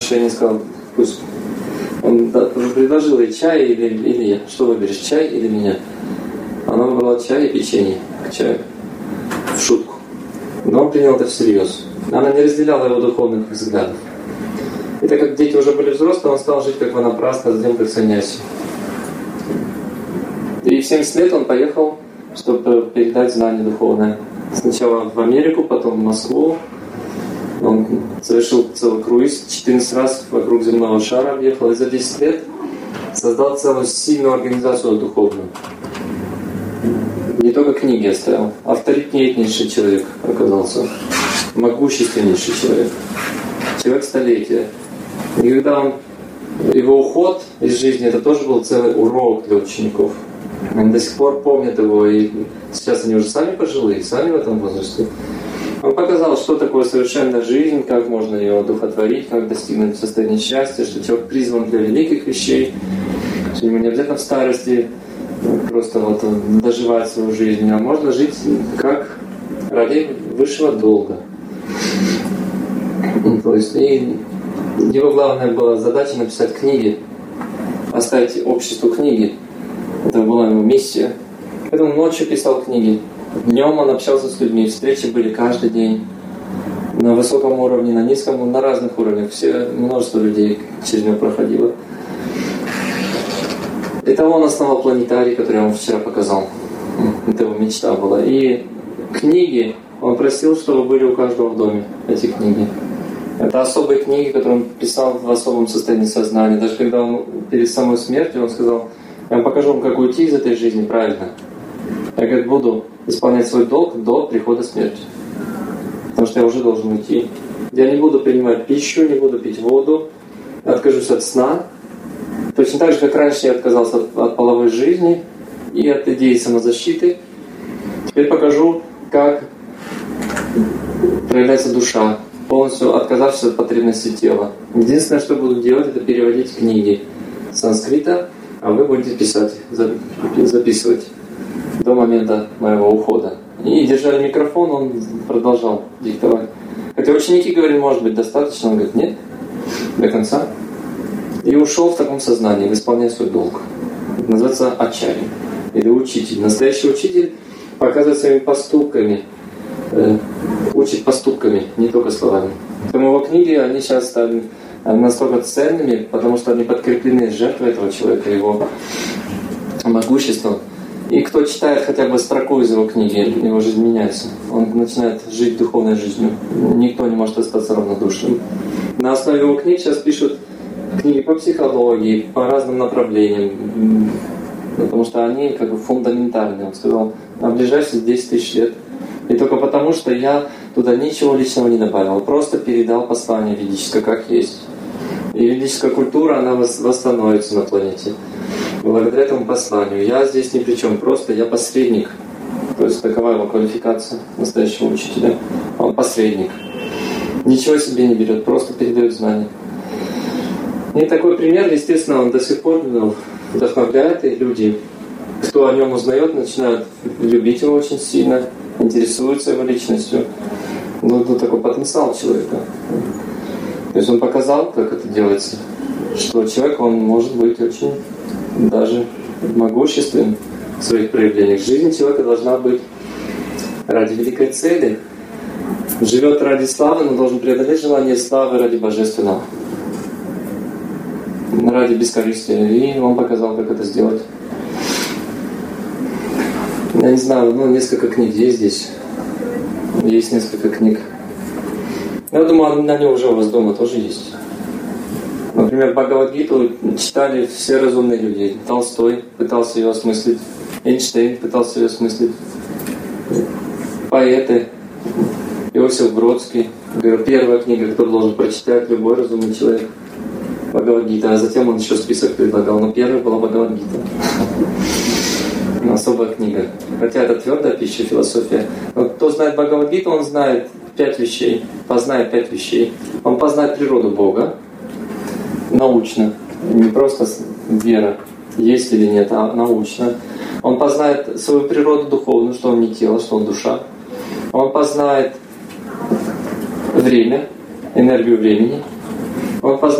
решение, сказал, пусть. Он предложил ей чай или я. Что выберешь, чай или меня? Она выбрала чай и печенье к чаю. В шутку. Но он принял это всерьез. Она не разделяла его духовных взглядов. И так как дети уже были взрослые, он стал жить как ванапраста, затем как саньяси. И в 70 лет он поехал, чтобы передать знания духовное. Сначала в Америку, потом в Москву. Он совершил целый круиз, 14 раз вокруг земного шара объехал, и за 10 лет создал целую сильную организацию духовную. Не только книги оставил, авторитетнейший человек оказался, могущественнейший человек, человек столетия. И когда его уход из жизни, это тоже был целый урок для учеников. Они до сих пор помнят его, и сейчас они уже сами пожилые, сами в этом возрасте. Он показал, что такое совершенная жизнь, как можно ее одухотворить, как достигнуть состояния счастья, что человек призван для великих вещей, что ему не обязательно в старости просто доживать свою жизнь, а можно жить как ради высшего долга. То есть, и его главная была задача написать книги, оставить обществу книги. Это была его миссия. Поэтому ночью писал книги. Днем он общался с людьми, встречи были каждый день. На высоком уровне, на низком, на разных уровнях. Множество людей через него проходило. Это он основал планетарий, который я вам вчера показал. Это его мечта была. И книги, он просил, чтобы были у каждого в доме, эти книги. Это особые книги, которые он писал в особом состоянии сознания. Даже когда он перед самой смертью, он сказал: я вам покажу вам, как уйти из этой жизни правильно. Я, говорит, буду исполнять свой долг до прихода смерти. Потому что я уже должен уйти. Я не буду принимать пищу, не буду пить воду, откажусь от сна. Точно так же, как раньше я отказался от половой жизни и от идеи самозащиты. Теперь покажу, как проявляется душа, полностью отказавшись от потребностей тела. Единственное, что буду делать, это переводить книги с санскрита, а вы будете писать, записывать до момента моего ухода. И держали микрофон, он продолжал диктовать. Хотя ученики говорили, может быть, достаточно, он говорит, нет, до конца. И ушел в таком сознании, исполняя свой долг. Это называется ачарья, или учитель. Настоящий учитель показывает своими поступками, учит поступками, не только словами. Поэтому его книги, они сейчас стали настолько ценными, потому что они подкреплены жертвой этого человека, его могуществом. И кто читает хотя бы строку из его книги, его жизнь меняется. Он начинает жить духовной жизнью. Никто не может остаться равнодушным. На основе его книг сейчас пишут книги по психологии, по разным направлениям. Потому что они как бы фундаментальные. Он сказал, на ближайшие 10 тысяч лет. И только потому, что я туда ничего личного не добавил. Просто передал послание ведическое, как есть. И ведическая культура, она восстановится на планете. Благодаря этому посланию. Я здесь ни при чем, просто я посредник. То есть такова его квалификация настоящего учителя. Он посредник. Ничего себе не берет, просто передает знания. И такой пример, естественно, он до сих пор вдохновляет, и люди, кто о нем узнает, начинают любить его очень сильно, интересуются его личностью. Ну, это такой потенциал человека. То есть он показал, как это делается, что человек, он может быть очень даже могуществен в своих проявлениях. Жизнь человека должна быть ради великой цели. Живет ради славы, но должен преодолеть желание славы ради божественного. Ради бескорыстия. И он показал, как это сделать. Я не знаю, несколько книг есть здесь. Есть несколько книг. Я думаю, на нем уже у вас дома тоже есть. Например, Бхагавад-гиту читали все разумные люди. Толстой пытался ее осмыслить. Эйнштейн пытался ее осмыслить. Поэты. Иосиф Бродский. Говорю, первая книга, которую должен прочитать любой разумный человек. Бхагавад-гита. А затем он еще список предлагал. Но первая была Бхагавад-гита. Особая книга. Хотя это твердая пища, философия. Но кто знает Бхагавад-гиту, он знает 5 вещей. Познает 5 вещей. Он познает природу Бога. Научно. Не просто вера, есть или нет, а научно. Он познает свою природу духовную, что он не тело, что он душа. Он познает время, энергию времени. Он познает